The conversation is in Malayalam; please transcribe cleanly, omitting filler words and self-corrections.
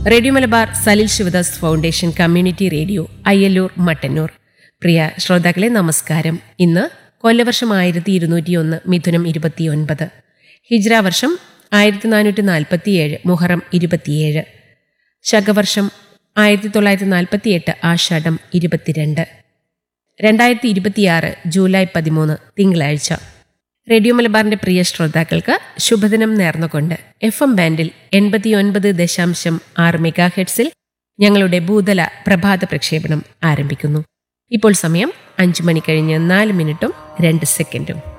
Radio Malabar Salil Sivadas foundation community radio Ayyallur Mattannur. പ്രിയ ശ്രോതാക്കളെ നമസ്കാരം. ഇന്ന് കൊല്ലവർഷം 1201 മിഥുനം 29, ഹിജ്ര വർഷം 1447 മുഹറം 27, ശകവർഷം 1948 ആഷാഢം 22, 2026 ജൂലൈ 13 തിങ്കളാഴ്ച. റേഡിയോ മലബാറിന്റെ പ്രിയ ശ്രോതാക്കൾക്ക് ശുഭദിനം നേർന്നുകൊണ്ട് FM ബാൻഡിൽ 89.6 മെഗാഹെർട്സിൽ ഞങ്ങളുടെ ഭൂതല പ്രഭാത പ്രക്ഷേപണം ആരംഭിക്കുന്നു. ഇപ്പോൾ സമയം 5 മണി കഴിഞ്ഞ് 4 മിനിറ്റും 2 സെക്കൻഡും.